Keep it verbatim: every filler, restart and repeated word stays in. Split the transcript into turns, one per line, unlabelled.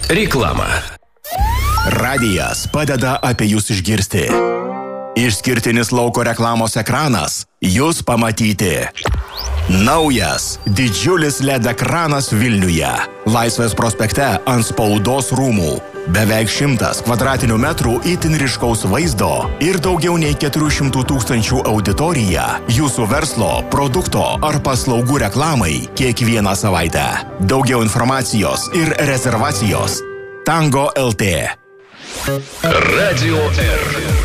Reklama.
Radijas padeda apie jūs išgirsti. Išskirtinis lauko reklamos ekranas jūs pamatyti. Naujas, didžiulis L E D ekranas Vilniuje. Laisvės prospekte ant spaudos rūmų. Beveik šimtas kvadratinių metrų itin ryškaus vaizdo ir daugiau nei keturių šimtų tūkstančių auditorija jūsų verslo, produkto ar paslaugų reklamai kiekvieną savaitę. Daugiau informacijos ir rezervacijos. Tango L T.
Radio R.